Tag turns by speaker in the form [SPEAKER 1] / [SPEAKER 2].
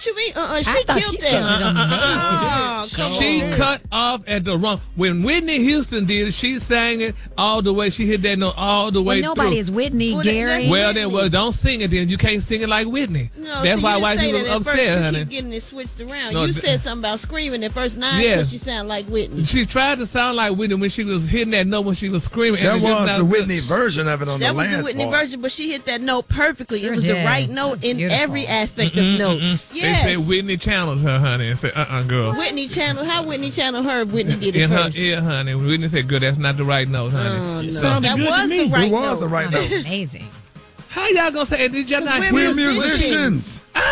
[SPEAKER 1] What you mean?
[SPEAKER 2] She killed that.
[SPEAKER 3] She cut off at the wrong. When Whitney Houston did it, she sang it all the way. She hit that note all the way
[SPEAKER 2] nobody
[SPEAKER 3] through.
[SPEAKER 2] is Whitney, Gary.
[SPEAKER 3] Well, then, don't sing it then. You can't sing it like Whitney.
[SPEAKER 1] No,
[SPEAKER 3] that's why white people
[SPEAKER 1] are
[SPEAKER 3] upset, honey.
[SPEAKER 1] You keep getting it switched around.
[SPEAKER 3] No,
[SPEAKER 1] you said something about screaming at first 9
[SPEAKER 3] yeah.
[SPEAKER 1] but she sounded like Whitney.
[SPEAKER 3] She tried to sound like Whitney when she was hitting that note when she was screaming.
[SPEAKER 4] That was the Whitney version of it on the last part.
[SPEAKER 1] That was the Whitney version, but she hit that note perfectly.
[SPEAKER 2] Sure
[SPEAKER 1] it was
[SPEAKER 2] did.
[SPEAKER 1] the right note in every aspect of notes. Yes.
[SPEAKER 3] They said Whitney channeled her, honey, and said, girl.
[SPEAKER 1] Whitney channeled her if Whitney did it
[SPEAKER 3] in
[SPEAKER 1] first.
[SPEAKER 3] her ear, honey. Whitney said, girl, that's not the right note, honey.
[SPEAKER 1] No.
[SPEAKER 5] Sounded
[SPEAKER 1] That
[SPEAKER 5] good
[SPEAKER 1] was
[SPEAKER 5] to me.
[SPEAKER 1] the right
[SPEAKER 4] It was
[SPEAKER 1] note.
[SPEAKER 4] the right note.
[SPEAKER 2] Amazing.
[SPEAKER 3] How y'all gonna say it? Did y'all not
[SPEAKER 1] We're
[SPEAKER 3] hear
[SPEAKER 4] We're musicians.